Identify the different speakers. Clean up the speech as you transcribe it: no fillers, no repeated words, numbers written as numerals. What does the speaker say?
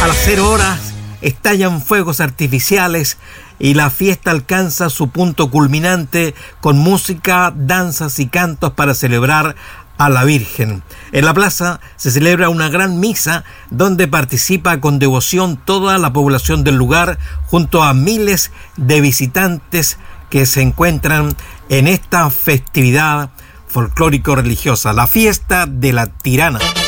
Speaker 1: A las 0 horas estallan fuegos artificiales y la fiesta alcanza su punto culminante con música, danzas y cantos para celebrar a la Virgen. En la plaza se celebra una gran misa donde participa con devoción toda la población del lugar junto a miles de visitantes que se encuentran en esta festividad folclórico-religiosa, la fiesta de la Tirana.